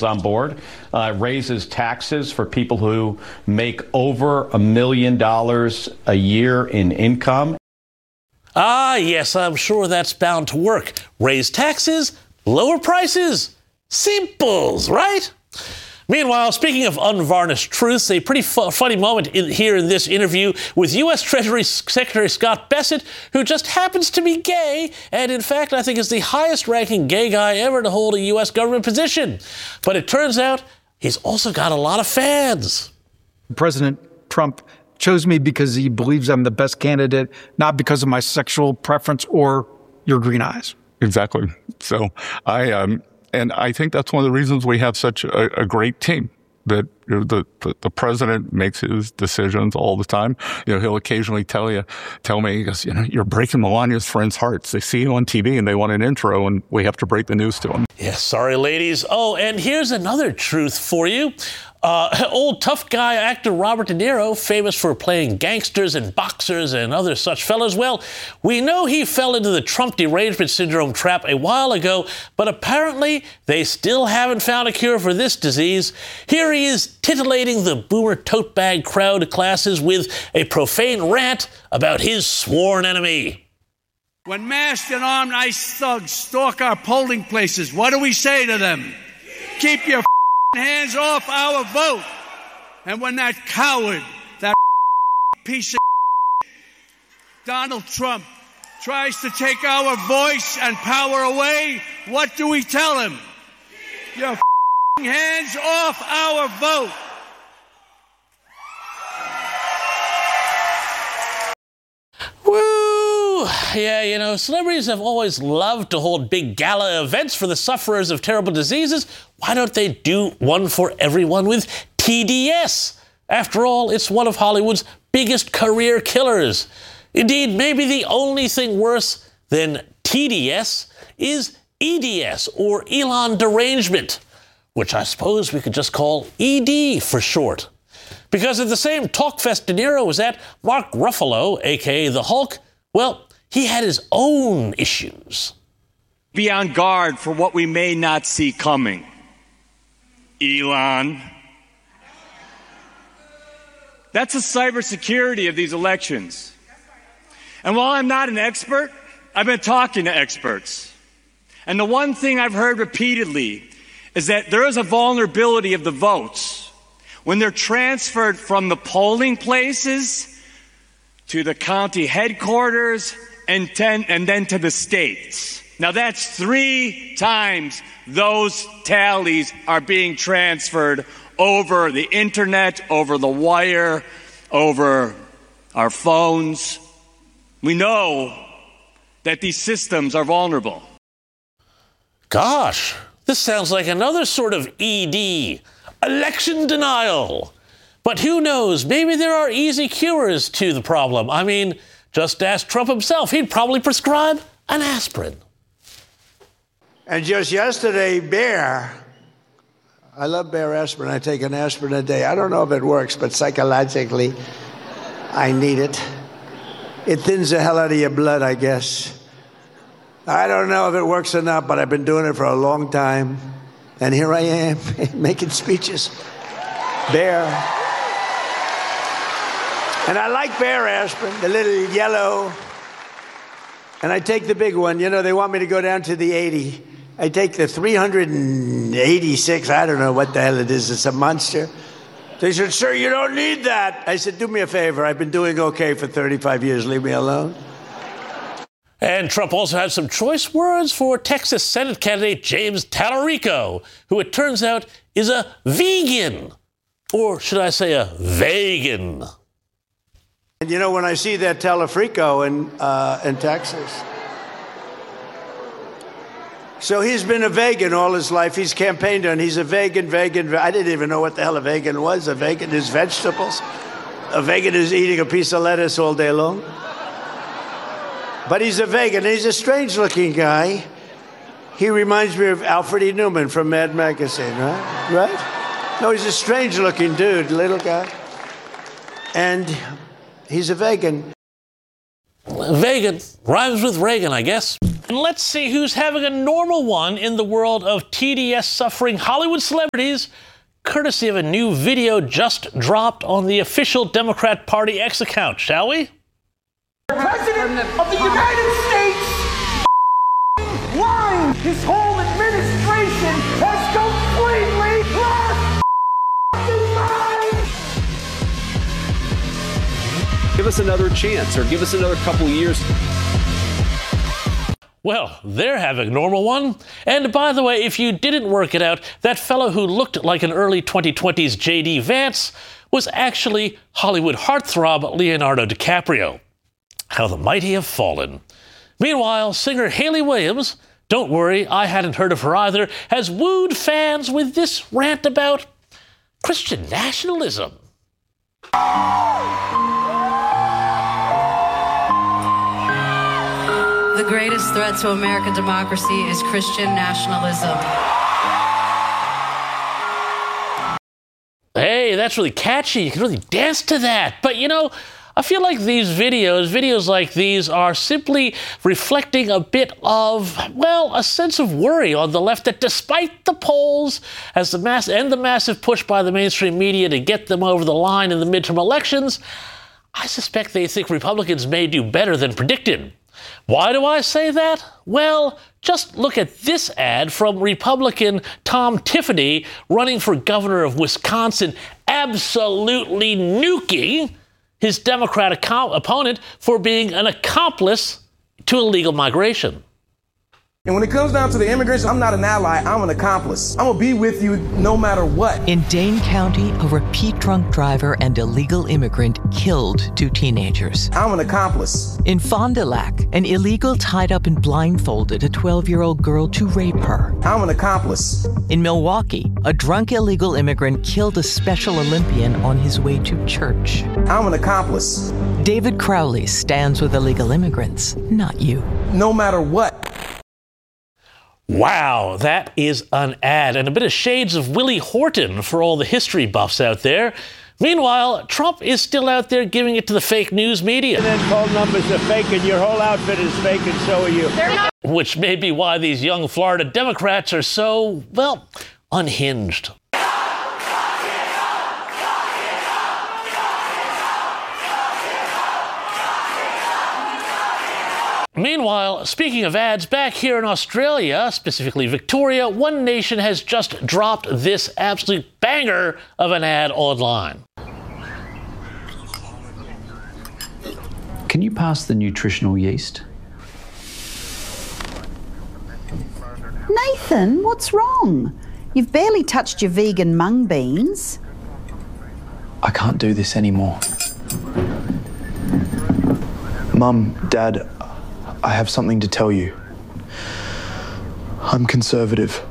on board, raises taxes for people who make over $1 million a year in income. Ah, yes, I'm sure that's bound to work. Raise taxes, lower prices. Simples, right? Meanwhile, speaking of unvarnished truths, a pretty funny moment here in this interview with U.S. Treasury Secretary Scott Bessent, who just happens to be gay, and in fact, I think is the highest-ranking gay guy ever to hold a U.S. government position. But it turns out he's also got a lot of fans. President Trump chose me because he believes I'm the best candidate, not because of my sexual preference or your green eyes. Exactly. So and I think that's one of the reasons we have such a great team, that the president makes his decisions all the time. He'll occasionally tell me, he goes, you're breaking Melania's friends' hearts. They see you on TV and they want an intro, and we have to break the news to them. Yeah, sorry, ladies. Oh, and here's another truth for you. Old tough guy actor Robert De Niro, famous for playing gangsters and boxers and other such fellas, well, we know he fell into the Trump derangement syndrome trap a while ago, but apparently they still haven't found a cure for this disease. Here he is titillating the boomer tote bag crowd classes with a profane rant about his sworn enemy. When masked and armed ICE thugs stalk our polling places, what do we say to them? Keep your hands off our vote. And when that coward, that piece of Donald Trump, tries to take our voice and power away, what do we tell him? Your hands off our vote. Woo! Yeah, celebrities have always loved to hold big gala events for the sufferers of terrible diseases. Why don't they do one for everyone with TDS? After all, it's one of Hollywood's biggest career killers. Indeed, maybe the only thing worse than TDS is EDS, or Elon derangement, which I suppose we could just call ED for short. Because at the same talkfest De Niro was at, Mark Ruffalo, a.k.a. the Hulk, well, he had his own issues. Be on guard for what we may not see coming. Elon. That's the cybersecurity of these elections. And while I'm not an expert, I've been talking to experts. And the one thing I've heard repeatedly is that there is a vulnerability of the votes when they're transferred from the polling places to the county headquarters and then to the states. Now that's 3 times those tallies are being transferred over the internet, over the wire, over our phones. We know that these systems are vulnerable. Gosh, this sounds like another sort of ED, election denial. But who knows, maybe there are easy cures to the problem. I mean, just ask Trump himself. He'd probably prescribe an aspirin. And just yesterday, I love Bayer aspirin. I take an aspirin a day. I don't know if it works, but psychologically, I need it. It thins the hell out of your blood, I guess. I don't know if it works or not, but I've been doing it for a long time. And here I am, making speeches. Bayer. And I like Bayer aspirin, the little yellow. And I take the big one. They want me to go down to the 80. I take the 386. I don't know what the hell it is. It's a monster. They said, sir, you don't need that. I said, do me a favor. I've been doing okay for 35 years. Leave me alone. And Trump also had some choice words for Texas Senate candidate James Tallarico, who it turns out is a vegan. Or should I say a vegan? And when I see that Tallarico in Texas. So he's been a vegan all his life. He's campaigned on. He's a vegan. I didn't even know what the hell a vegan was. A vegan is vegetables. A vegan is eating a piece of lettuce all day long. But he's a vegan. He's a strange-looking guy. He reminds me of Alfred E. Newman from Mad Magazine, right? No, he's a strange-looking dude, little guy. And he's a vegan. Vegan rhymes with Reagan, I guess. And let's see who's having a normal one in the world of TDS-suffering Hollywood celebrities, courtesy of a new video just dropped on the official Democrat Party X account, shall we? President of the United States lying. His whole administration has completely lost his mind. Give us another chance, or give us another couple years. Well, they're having a normal one. And by the way, if you didn't work it out, that fellow who looked like an early 2020s J.D. Vance was actually Hollywood heartthrob Leonardo DiCaprio. How the mighty have fallen. Meanwhile, singer Hayley Williams, don't worry, I hadn't heard of her either, has wooed fans with this rant about Christian nationalism. The greatest threat to American democracy is Christian nationalism. Hey, that's really catchy. You can really dance to that. But you know, I feel like these videos like these are simply reflecting a bit of, well, a sense of worry on the left that despite the polls as the massive push by the mainstream media to get them over the line in the midterm elections, I suspect they think Republicans may do better than predicted. Why do I say that? Well, just look at this ad from Republican Tom Tiffany running for governor of Wisconsin, absolutely nuking his Democratic opponent for being an accomplice to illegal migration. And when it comes down to the immigration, I'm not an ally, I'm an accomplice. I'm gonna be with you no matter what. In Dane County, a repeat drunk driver and illegal immigrant killed 2 teenagers. I'm an accomplice. In Fond du Lac, an illegal tied up and blindfolded a 12-year-old girl to rape her. I'm an accomplice. In Milwaukee, a drunk illegal immigrant killed a Special Olympian on his way to church. I'm an accomplice. David Crowley stands with illegal immigrants, not you. No matter what. Wow, that is an ad, and a bit of shades of Willie Horton for all the history buffs out there. Meanwhile, Trump is still out there giving it to the fake news media. And then poll numbers are fake, and your whole outfit is fake, and so are you. Which may be why these young Florida Democrats are so, well, unhinged. Meanwhile, speaking of ads, back here in Australia, specifically Victoria, One Nation has just dropped this absolute banger of an ad online. Can you pass the nutritional yeast? Nathan, what's wrong? You've barely touched your vegan mung beans. I can't do this anymore. Mum, Dad, I have something to tell you. I'm conservative.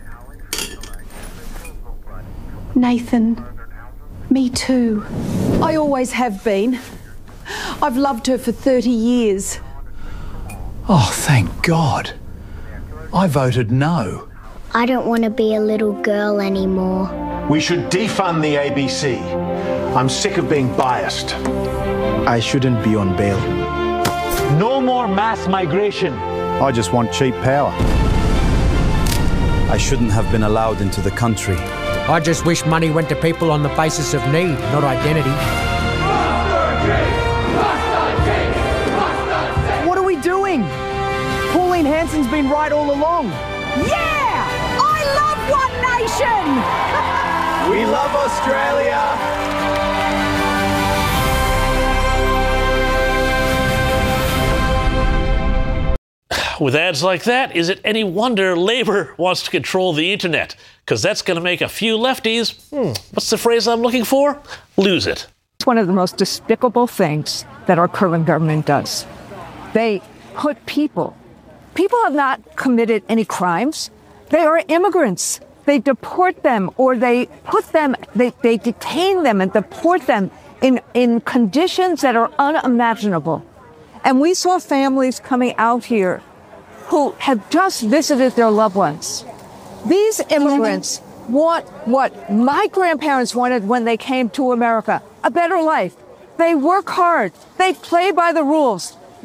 Nathan, me too. I always have been. I've loved her for 30 years. Oh, thank God. I voted no. I don't want to be a little girl anymore. We should defund the ABC. I'm sick of being biased. I shouldn't be on bail. No more mass migration. I just want cheap power. I shouldn't have been allowed into the country. I just wish money went to people on the basis of need, not identity. What are we doing? Pauline Hanson's been right all along. Yeah! I love One Nation! We love Australia! With ads like that, is it any wonder Labor wants to control the internet? Because that's going to make a few lefties, what's the phrase I'm looking for? Lose it. It's one of the most despicable things that our current government does. They put people have not committed any crimes. They are immigrants. They deport them, or they detain them and deport them in conditions that are unimaginable. And we saw families coming out here who have just visited their loved ones. These immigrants want what my grandparents wanted when they came to America, a better life. They work hard. They play by the rules.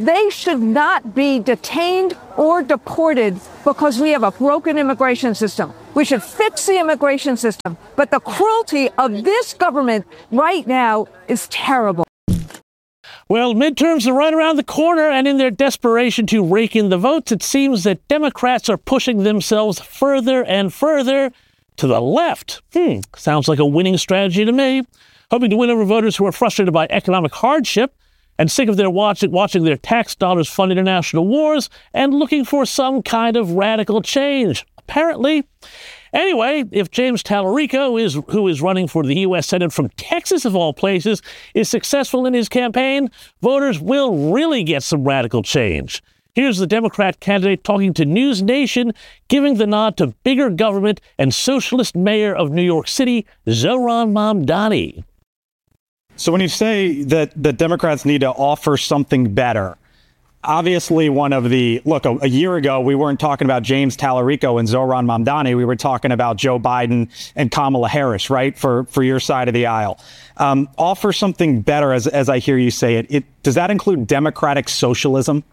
They should not be detained or deported because we have a broken immigration system. We should fix the immigration system. But the cruelty of this government right now is terrible. Well, midterms are right around the corner, and in their desperation to rake in the votes, it seems that Democrats are pushing themselves further and further to the left. Sounds like a winning strategy to me. Hoping to win over voters who are frustrated by economic hardship and sick of their watching their tax dollars fund international wars and looking for some kind of radical change, apparently. Anyway, if James Tallarico, who is running for the U.S. Senate from Texas, of all places, is successful in his campaign, voters will really get some radical change. Here's the Democrat candidate talking to News Nation, giving the nod to bigger government and socialist mayor of New York City, Zohran Mamdani. So when you say that the Democrats need to offer something better, obviously a year ago, we weren't talking about James Tallarico and Zohran Mamdani. We were talking about Joe Biden and Kamala Harris, right, for your side of the aisle. Offer something better, as I hear you say it. Does that include democratic socialism?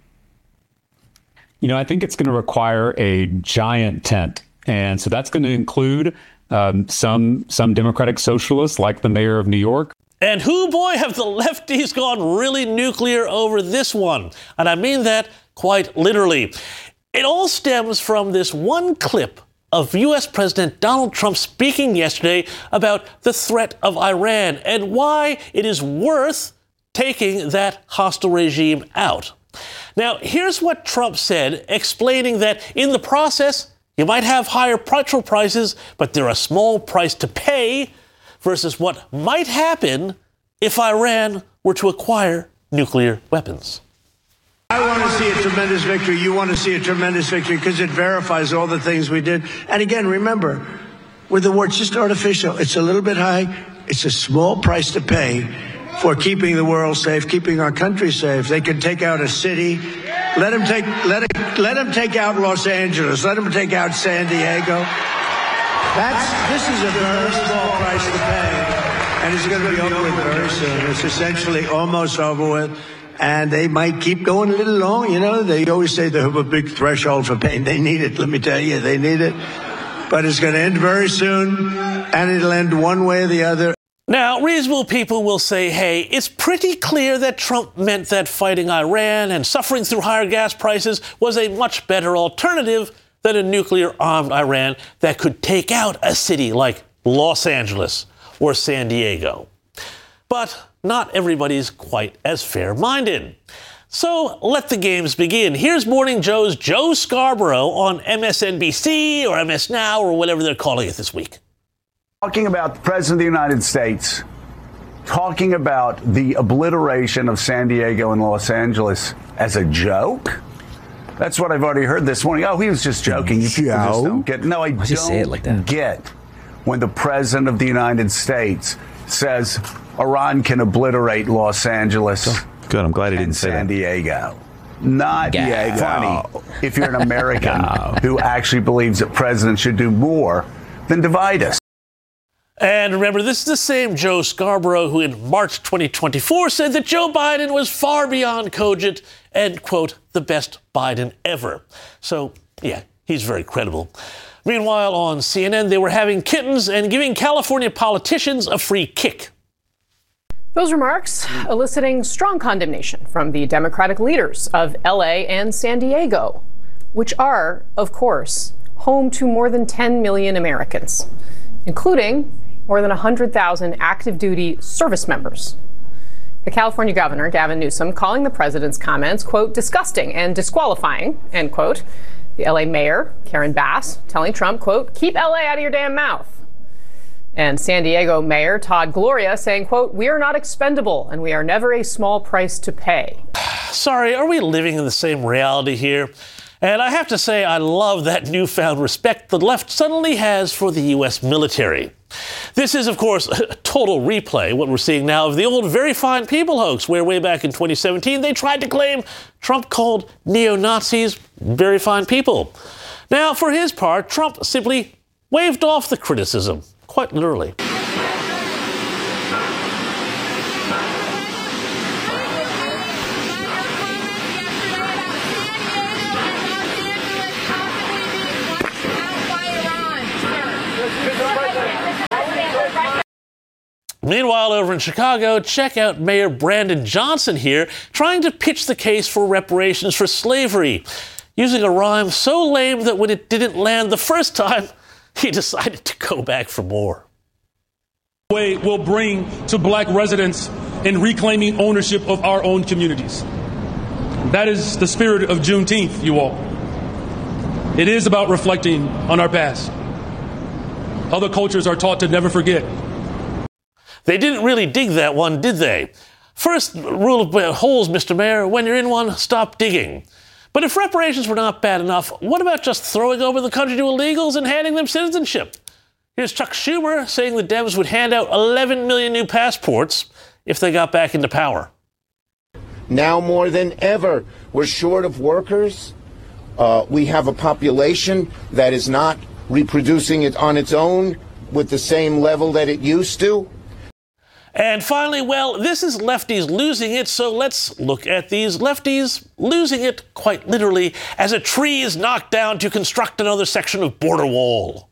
I think it's going to require a giant tent. And so that's going to include some democratic socialists like the mayor of New York. And boy, have the lefties gone really nuclear over this one. And I mean that quite literally. It all stems from this one clip of U.S. President Donald Trump speaking yesterday about the threat of Iran and why it is worth taking that hostile regime out. Now, here's what Trump said, explaining that in the process, you might have higher petrol prices, but they're a small price to pay versus what might happen if Iran were to acquire nuclear weapons. I want to see a tremendous victory. You want to see a tremendous victory because it verifies all the things we did. And again, remember, with the war, it's just artificial. It's a little bit high. It's a small price to pay for keeping the world safe, keeping our country safe. They can take out a city. Let them take out Los Angeles. Let them take out San Diego. This is a very small price to pay, and it's going to be over with very soon. It's essentially almost over with, and they might keep going a little long. They always say they have a big threshold for pain. They need it. Let me tell you, they need it. But it's going to end very soon, and it'll end one way or the other. Now, reasonable people will say, hey, it's pretty clear that Trump meant that fighting Iran and suffering through higher gas prices was a much better alternative than a nuclear-armed Iran that could take out a city like Los Angeles or San Diego. But not everybody's quite as fair-minded. So let the games begin. Here's Morning Joe's Joe Scarborough on MSNBC or MS Now or whatever they're calling it this week. Talking about the President of the United States, talking about the obliteration of San Diego and Los Angeles as a joke? That's what I've already heard this morning. Oh, he was just joking. You people just don't get. No, I don't say it like that. Get when the President of the United States says Iran can obliterate Los Angeles. Good. I'm glad he didn't say San Diego. Not funny if you're an American who actually believes that presidents should do more than divide us. And remember, this is the same Joe Scarborough who in March 2024 said that Joe Biden was far beyond cogent and, quote, the best Biden ever. So, yeah, he's very credible. Meanwhile, on CNN, they were having kittens and giving California politicians a free kick. Those remarks eliciting strong condemnation from the Democratic leaders of LA and San Diego, which are, of course, home to more than 10 million Americans, including more than 100,000 active duty service members. The California governor, Gavin Newsom, calling the president's comments, quote, disgusting and disqualifying, end quote. The LA mayor, Karen Bass, telling Trump, quote, keep LA out of your damn mouth. And San Diego Mayor Todd Gloria saying, quote, we are not expendable and we are never a small price to pay. Sorry, are we living in the same reality here? And I have to say, I love that newfound respect the left suddenly has for the U.S. military. This is, of course, a total replay, what we're seeing now, of the old Very Fine People hoax, where way back in 2017, they tried to claim Trump called neo-Nazis very fine people. Now, for his part, Trump simply waved off the criticism, quite literally. Meanwhile, over in Chicago, check out Mayor Brandon Johnson here trying to pitch the case for reparations for slavery, using a rhyme so lame that when it didn't land the first time, he decided to go back for more. Way will bring to black residents in reclaiming ownership of our own communities. That is the spirit of Juneteenth, you all. It is about reflecting on our past. Other cultures are taught to never forget. They didn't really dig that one, did they? First rule of holes, Mr. Mayor, when you're in one, stop digging. But if reparations were not bad enough, what about just throwing over the country to illegals and handing them citizenship? Here's Chuck Schumer saying the Dems would hand out 11 million new passports if they got back into power. Now more than ever, we're short of workers. We have a population that is not reproducing it on its own with the same level that it used to. And finally, well, this is lefties losing it, so let's look at these lefties losing it, quite literally, as a tree is knocked down to construct another section of border wall.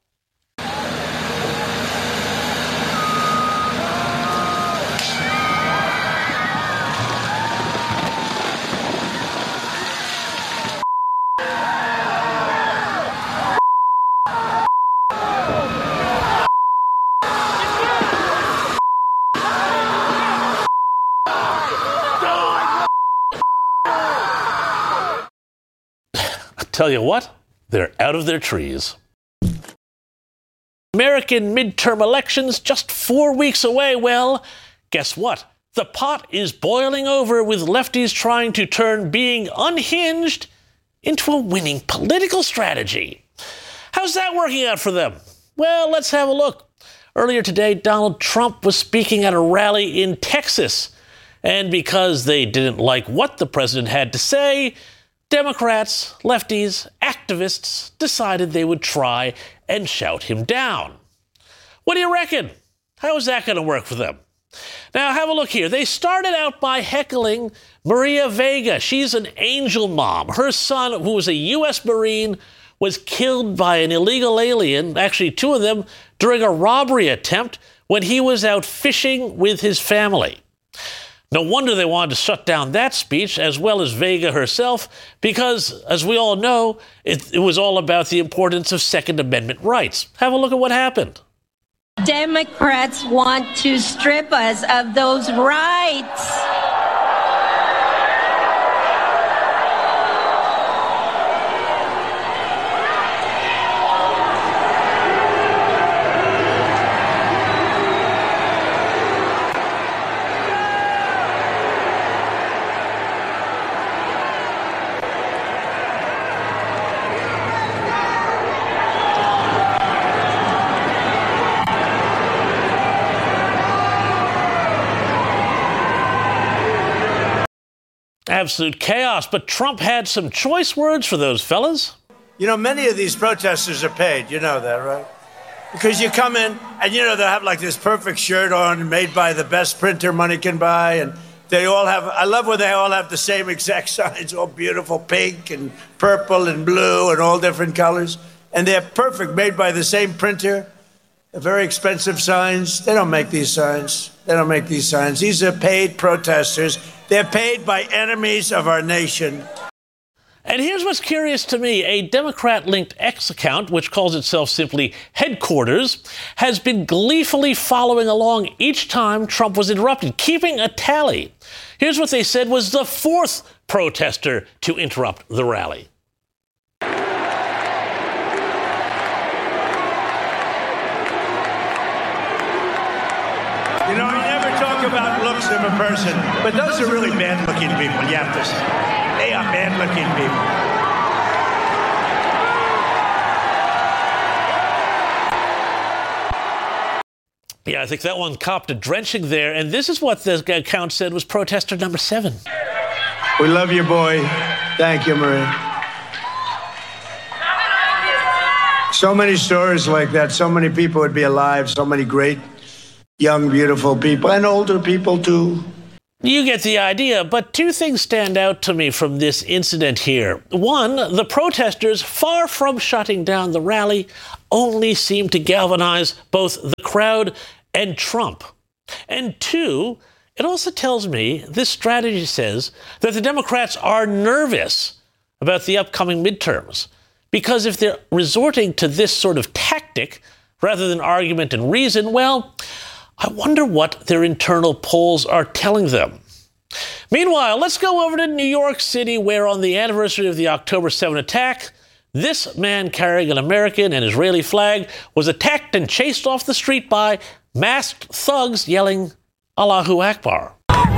Tell you what, they're out of their trees. American midterm elections just 4 weeks away. Well, guess what? The pot is boiling over with lefties trying to turn being unhinged into a winning political strategy. How's that working out for them? Well, let's have a look. Earlier today, Donald Trump was speaking at a rally in Texas. And because they didn't like what the president had to say, Democrats, lefties, activists decided they would try and shout him down. What do you reckon? How is that going to work for them? Now, have a look here. They started out by heckling Maria Vega. She's an angel mom. Her son, who was a U.S. Marine, was killed by an illegal alien, actually two of them, during a robbery attempt when he was out fishing with his family. No wonder they wanted to shut down that speech, as well as Vega herself, because, as we all know, it was all about the importance of Second Amendment rights. Have a look at what happened. Democrats want to strip us of those rights. Absolute chaos, but Trump had some choice words for those fellas. You know, many of these protesters are paid. You know that, right? Because you come in and, you know, they'll have like this perfect shirt on made by the best printer money can buy. And they all have, I love when they all have the same exact signs, all beautiful pink and purple and blue and all different colors. And they're perfect, made by the same printer. They're very expensive signs. They don't make these signs. They don't make these signs. These are paid protesters. They're paid by enemies of our nation. And here's what's curious to me. A Democrat-linked X account, which calls itself simply Headquarters, has been gleefully following along each time Trump was interrupted, keeping a tally. Here's what they said was the fourth protester to interrupt the rally. You know, you never talk about looks of a person, but those are really bad-looking people, you have to say. They are bad-looking people. Yeah, I think that one copped a drenching there, and this is what the account said was protester number 7. We love you, boy. Thank you, Marie. So many stories like that, so many people would be alive, so many great young, beautiful people, and older people, too. You get the idea, but two things stand out to me from this incident here. One, the protesters, far from shutting down the rally, only seemed to galvanize both the crowd and Trump. And two, it also tells me this strategy says that the Democrats are nervous about the upcoming midterms. Because if they're resorting to this sort of tactic rather than argument and reason, well, I wonder what their internal polls are telling them. Meanwhile, let's go over to New York City, where on the anniversary of the October 7 attack, this man carrying an American and Israeli flag was attacked and chased off the street by masked thugs yelling, Allahu Akbar.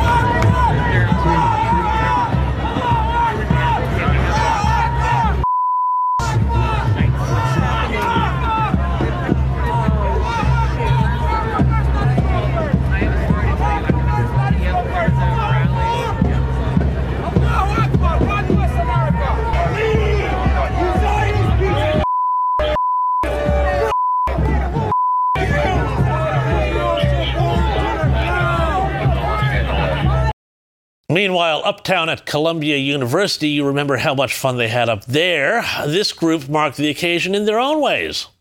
Meanwhile, uptown at Columbia University, you remember how much fun they had up there. This group marked the occasion in their own ways.